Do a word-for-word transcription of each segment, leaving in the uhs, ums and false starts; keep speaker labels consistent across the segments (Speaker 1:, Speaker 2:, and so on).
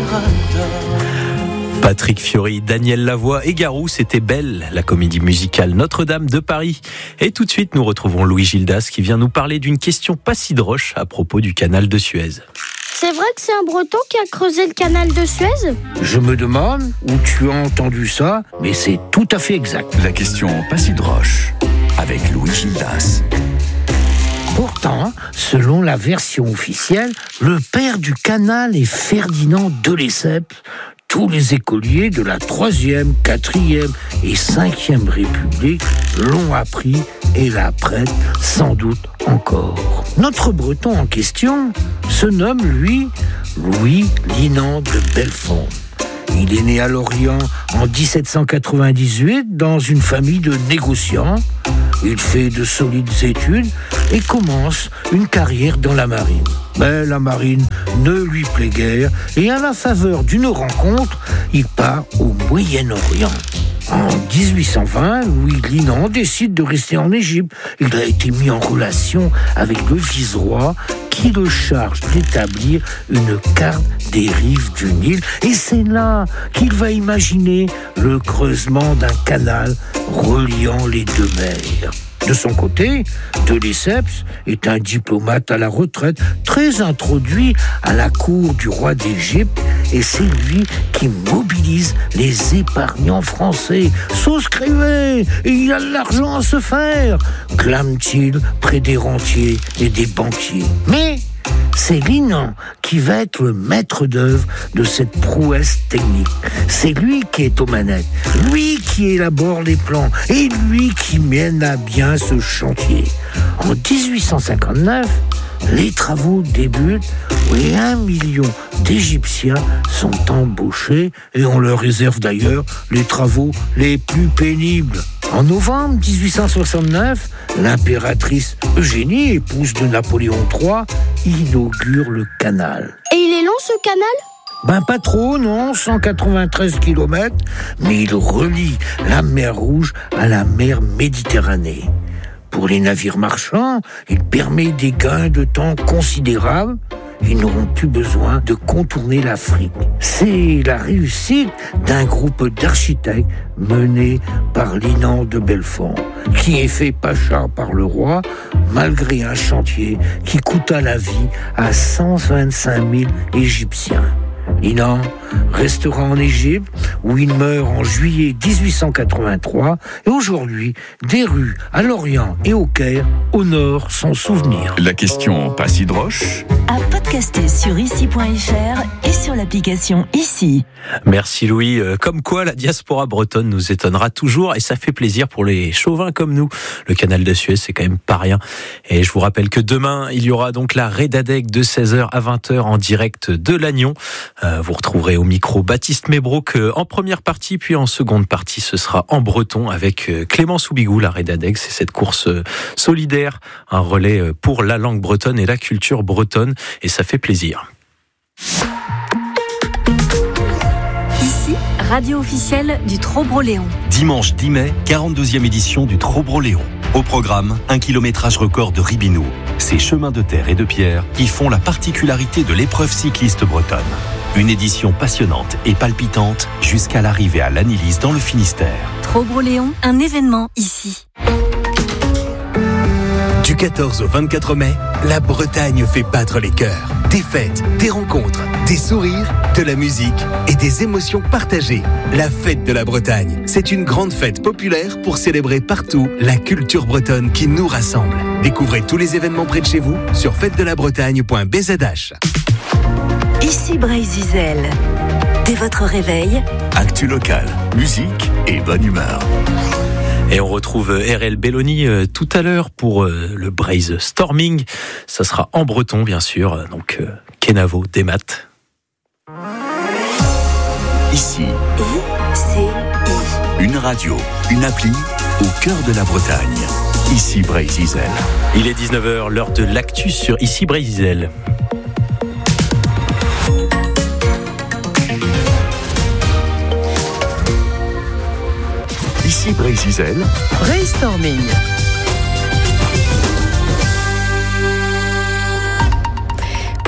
Speaker 1: Patrick Fiori, Daniel Lavoie et Garou, c'était Belle, la comédie musicale Notre-Dame de Paris. Et tout de suite, nous retrouvons Louis Gildas qui vient nous parler d'une question pas si droche à propos du canal de Suez.
Speaker 2: C'est vrai que c'est un Breton qui a creusé le canal de Suez ?
Speaker 3: Je me demande où tu as entendu ça, mais c'est tout à fait exact.
Speaker 4: La question pas si droche, avec Louis Gildas.
Speaker 3: Pourtant, selon la version officielle, le père du canal est Ferdinand de Lesseps. Tous les écoliers de la troisième, quatrième et cinquième République l'ont appris et l'apprennent sans doute encore. Notre Breton en question se nomme, lui, Louis Linand de Bellefonds. Il est né à Lorient en dix-sept cent quatre-vingt-dix-huit dans une famille de négociants. Il fait de solides études et commence une carrière dans la marine. Mais la marine ne lui plaît guère et à la faveur d'une rencontre, il part au Moyen-Orient. En dix-huit cent vingt, Louis Linand décide de rester en Égypte. Il a été mis en relation avec le vice-roi qui le charge d'établir une carte des rives du Nil. Et c'est là qu'il va imaginer le creusement d'un canal reliant les deux mers. De son côté, de Lesseps est un diplomate à la retraite, très introduit à la cour du roi d'Égypte, et c'est lui qui mobilise les épargnants français. Souscrivez, il a de l'argent à se faire, clame-t-il près des rentiers et des banquiers. Mais c'est Linand qui va être le maître d'œuvre de cette prouesse technique. C'est lui qui est aux manettes, lui qui élabore les plans et lui qui mène à bien ce chantier. En dix-huit cent cinquante-neuf, les travaux débutent et un million d'Égyptiens sont embauchés et on leur réserve d'ailleurs les travaux les plus pénibles. En novembre dix-huit cent soixante-neuf, l'impératrice Eugénie, épouse de Napoléon trois, inaugure le canal.
Speaker 2: Et il est long ce canal ?
Speaker 3: Ben pas trop, non, cent quatre-vingt-treize kilomètres, mais il relie la mer Rouge à la mer Méditerranée. Pour les navires marchands, il permet des gains de temps considérables. Ils n'auront plus besoin de contourner l'Afrique. C'est la réussite d'un groupe d'architectes mené par Linand de Bellefonds, qui est fait pacha par le roi, malgré un chantier qui coûta la vie à cent vingt-cinq mille Égyptiens. Linand restera en Égypte, où il meurt en juillet dix-huit cent quatre-vingt-trois, et aujourd'hui, des rues à Lorient et au Caire honorent son souvenir.
Speaker 4: La question pas si droche,
Speaker 5: à podcaster sur ici point f r et sur l'application Ici.
Speaker 1: Merci Louis. Comme quoi, la diaspora bretonne nous étonnera toujours et ça fait plaisir pour les chauvins comme nous. Le canal de Suez, c'est quand même pas rien. Et je vous rappelle que demain, il y aura donc la Rédadec de seize heures à vingt heures en direct de Lannion. Euh, vous retrouverez au micro Baptiste Mébroc en première partie, puis en seconde partie, ce sera en breton avec Clément Soubigou. La Rédadec, c'est cette course solidaire, un relais pour la langue bretonne et la culture bretonne. Et ça fait plaisir.
Speaker 5: Ici, radio officielle du Trobroléon.
Speaker 6: Dimanche dix mai, quarante-deuxième édition du Trobroléon. Au programme, un kilométrage record de Ribinou. Ces chemins de terre et de pierre qui font la particularité de l'épreuve cycliste bretonne. Une édition passionnante et palpitante jusqu'à l'arrivée à l'Annelise dans le Finistère.
Speaker 5: Trobroléon, un événement ici.
Speaker 7: Du quatorze au vingt-quatre mai, la Bretagne fait battre les cœurs. Des fêtes, des rencontres, des sourires, de la musique et des émotions partagées. La fête de la Bretagne, c'est une grande fête populaire pour célébrer partout la culture bretonne qui nous rassemble. Découvrez tous les événements près de chez vous sur fête de la bretagne point b z h.
Speaker 5: Ici Bray-Zizel. Dès votre réveil,
Speaker 4: actu local, musique et bonne humeur.
Speaker 1: Et on retrouve R L Belloni euh, tout à l'heure pour euh, le Braise Storming. Ça sera en breton, bien sûr. Donc, euh, Kenavo, Demat.
Speaker 4: Ici,
Speaker 5: I-C-I.
Speaker 4: Une radio, une appli au cœur de la Bretagne. Ici Bray-Zizel.
Speaker 1: Il est dix-neuf heures, l'heure de l'actu sur Ici Bray-Zizel.
Speaker 4: Ici Bray-Zizel.
Speaker 5: Brainstorming.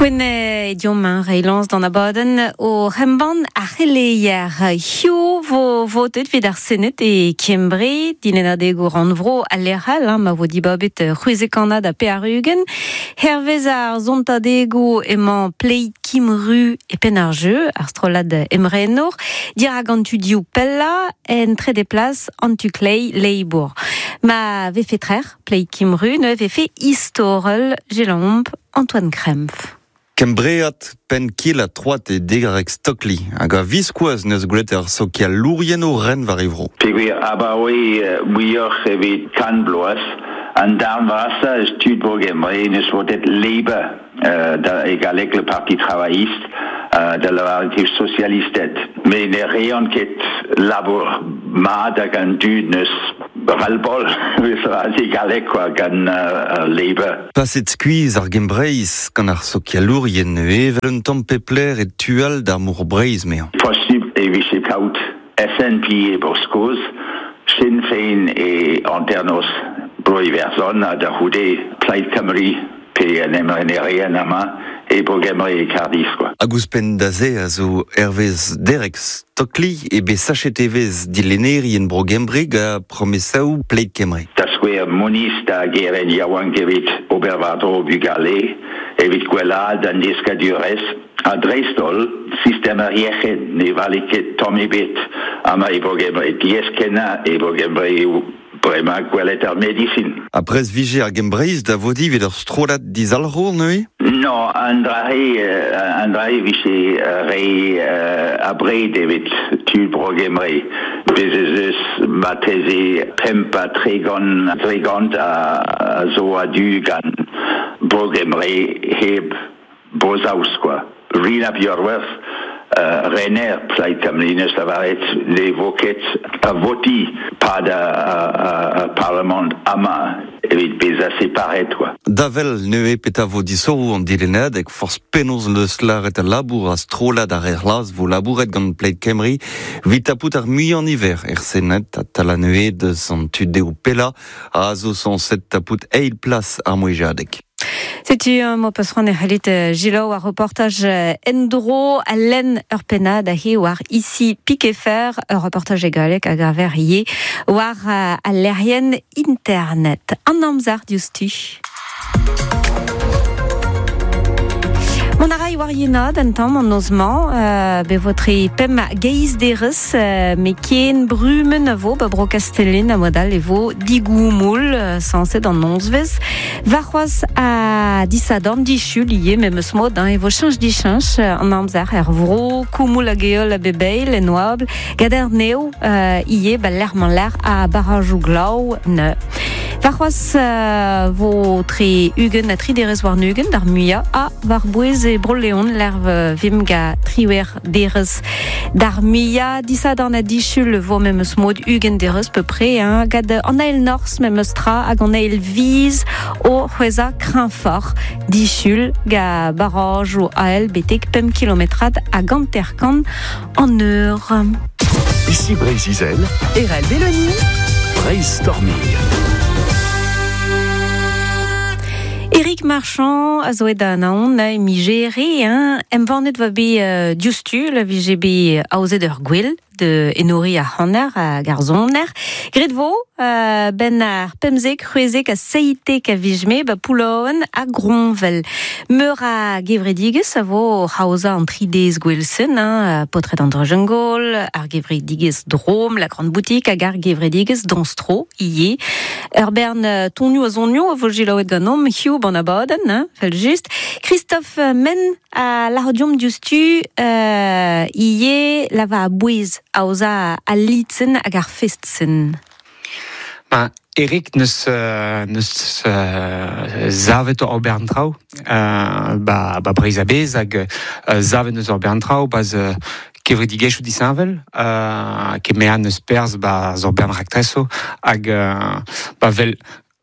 Speaker 8: Gwenne diommañ reilans d'an abadenn o remban a c'heleier hio vo votet vid ar senet e Kembre dinenadeg o ranvro a lerhal, hein, ma vo dibabet c'houezekanad a pe arugen. Hervez ar zontadego emañ pleit Kimru e pen ar jeu, ar strolad emrenor, dir hag an tu diou pella en tre de plas an tu klei leibour. Ma ve fet trer, pleit Kimru, ne ve fet istorel gelomp Antoine Krempf.
Speaker 9: Kembreat pen kil a troat e degarek Stockley, hag a viskoaz neus gwelet ar sokia lourien o ren var evro.
Speaker 10: Pegwe abaoe bouilloc'h evit kan bloaz, an darn vasa eus tud Bourg-en-Bresse neus votet Labour, da e galek le Parti Travailliste, de la Relative Socialistet. Me ne reon ket labour mad hag an dud neus ralbol, eus e galek quoi, gan Labour.
Speaker 9: Paset skuiz ar Gembreiz gant ar sokia lourien e vel un tamm pepler et tual d'ar mour breiz mehan.
Speaker 10: Posib e vise kaut S N P e Boskoz, Sinn Féin e Anternos broi verzon a da houde Plaid Cymru pe en emrenerien ama e Bourg-en-Bresse e Cardis, quoi.
Speaker 9: Agus pen da ze a zo hervez derek Stockley e be sachet evez dileneri en Bourg-en-Bresse ga promesaou Plaid Cymru.
Speaker 10: Da skwer moniz da geren yaouank evit obervadro bugale, evit gwelad an eskadurez, a dreistol, sistema riechet ne valiket tomibet ama e Bourg-en-Bresse dieskena e Bourg-en-Bresse brema gwelet ar medicine.
Speaker 9: Aprez vije ar Gembreiz da vodi vid ur strolat dizalro, neue?
Speaker 10: No, an drahe, an drahe vise re abred evit tud Bourg-en-Bresse. Bezes eus mateze pempa tregon, tregont a zo a du gan Bourg-en-Bresse heb bozaus, quoi. Rin ap yorwerth, Uh, Renner Plaid Cymru neus da varet le voket a voti pad a, a, a parlament ama evit bez a separet, quoi.
Speaker 9: Davel neue peta vodi sorou an dilenad eg force penoz leus laret a labour a strolad ar erlaz vo labouret gant Plaid Cymru vit aput ar mui an iver er senet a tala neue deus an tude ou pella a zo san set aput eil plas ar moijadek.
Speaker 8: C'est un mot passeron e halit gilo a reportage endro a len ur penad a hi war ici Piquefer, un reportage egalek a graver ye war a lerien internet. An amzar diustu. Mon arai war yenad en tamm an ozman, euh, be votre pem geiz derus, euh, me kien brumen a vo, ba bro Castellin a modal e vo digou moul, euh, sanset an nonsvez, varroaz a disadam dichu liye, me meus mod, hein, e vo chanj di chanj, an amzar er vro, koumoul a geol a bebeil, en oabl, gader neo, euh, iye, ba lerman ler a barajou glau, ne. Varroaz uh, vo tre ugen a tri derez war nugen, dar muia a var bouez e broleon lerv vim ga triwer derez dar muia, disad an a dichul vo memeus mod ugen derez peu pre, hein, gad an ael nors memeus tra hag an ael viz o c'hweza krinfor dichul ga baraj o ael betek pem kilometrad a ganterkan an eur.
Speaker 4: Ici Brésil,
Speaker 5: Erel Belloni,
Speaker 4: Brainstorming.
Speaker 8: Eric Marchand a zo e da naon na emi jere, hein, em vannet va be uh, diustu, la vi je be aozet ur gwell, de enori a hanner a garzoner. Gret vo, uh, ben ar pemzek, c'hwezek a seitek a vijme, ba pouloen a gronvel. Meur a gevrediges a vo haoza an tridez gwelsen, hein, potret an drejengol, ar gevrediges drom, la grande boutique, hag ar gevrediges donstro, iye. Ur bern tonnu a zonnu, a vo jilaouet ganom, hiu ban a baden, hein, fel just. Christophe Men a l'ardium diustu, uh, iye lava a bouez, auza a litzen hag ar festsen.
Speaker 11: Ba, Erik neus, uh, neus uh, zavet ur berntrau, uh, ba, ba breiz a bez hag uh, zavet neus ur berntrau, baz uh, kevredigezhou disanvel, uh, ke mehan neus perz ba zor bern raktreso, hag uh, ba vel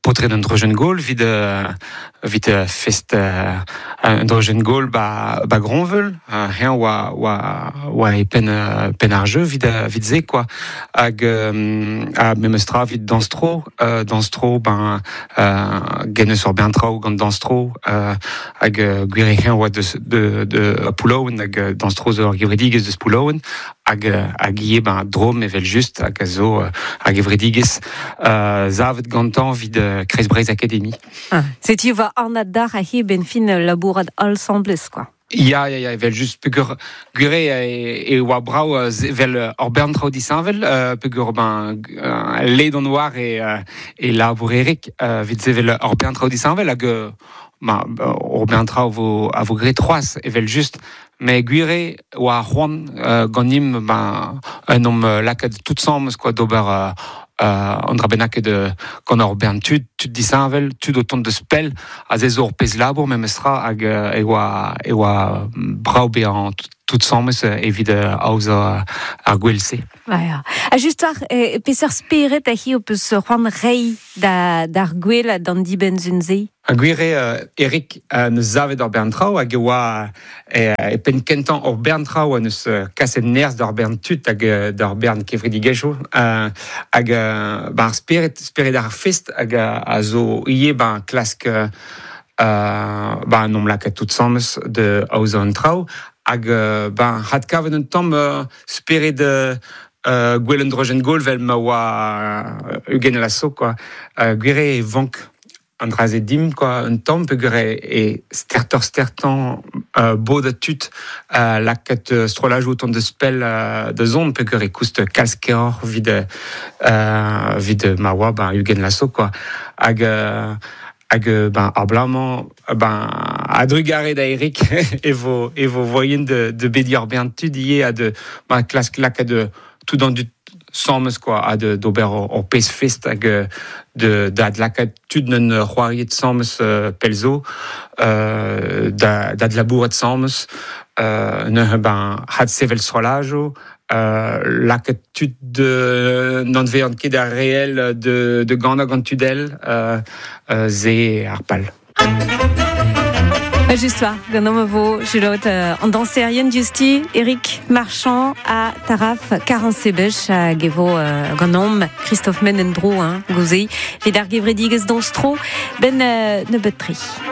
Speaker 11: potret d'un drogen gol vid euh, vid euh, fest euh, un drogen gol ba ba gronvel euh, rien wa wa wa e pen euh, pen arjeu vid euh, vid ze quoi hag euh, a memestra vid danstro euh, danstro ben euh, genne sur bien trao gant danstro euh, hag euh, gwire rien wa de de de poulowen hag danstro zo gevredigez de poulowen hag hag ie ben drom evel just hag zo hag gevredigez euh, zavet gantan vid euh, Kres Breizh Academy.
Speaker 8: Ah. C'est tu vas en adar a hi ben fin labourat ensemble quoi.
Speaker 11: Ja, ja, ja, vel just pegur gure e, e oa brau uh, vel or bern trao disanvel, uh, pegur ben uh, led an oar e, uh, e labour erik, uh, vid ze vel or bern trao disanvel hag uh, ma, or bern trao vo, a vo gre troas e vel just, me gure oa c'hoant uh, gannim ben, un nom uh, laket tout sams quoi d'ober uh, Uh, on dra bennak de gant ur bern tud, tud disanvel, tud o tont de spell, a ze zo ur pez labour memestra hag uh, e oa, e oa brau be an tout sammes evit aouz ar gwelse.
Speaker 8: Ja. A just ar, e, peseur speret a hi o peus c'hoant rei da, d'ar gwel dan diben zunze?
Speaker 11: A gwire uh, Erik uh, neus zavet ur bern trao hag e oa e, e pen kentan ur bern trao a neus uh, kaset nerz d'ar bern tud hag uh, d'ar bern kevridigejo uh, hag uh, ba ar speret, speret ar fest hag uh, a zo ie ba klask uh, uh, ba nom laket tout sammes de aouz an trao hag uh, ba had kavet un tamm uh, speret de uh, gwell un drogen gol vel ma oa uh, ugen lasso quoi. Uh, gwire e vank an drazet dim, quoi, un tamm peogre e stertor stertan uh, bo da tut uh, laket uh, strolaj o tont de spell uh, de zon peogre e koust kalskeor vid uh, vid ma oa ben ugen lasso quoi. Hag uh, hag ben ar blamañ ben a drugare da Erik e vo e vo voyen de de bedi ar bern tud ie a de ben klask lak a de tout dans du sammes quoi a de d'ober o pez fest hag de d'ad lakat tud n'en c'hoariet sammes uh, pelzo uh, da d'ad labouret sammes uh, ne ben had sevel strolajo uh, lakat tud de n'an ve an ket ar réel de de gant gant tudel uh, uh, ze ar pal.
Speaker 8: Just war, gant vo julot uh, an danserien justi Erik Marchand a taraf karansebech hag evo uh, gant Christophe Menendro hein, gouze vid ar gevredigez danstro ben uh, ne bet tri.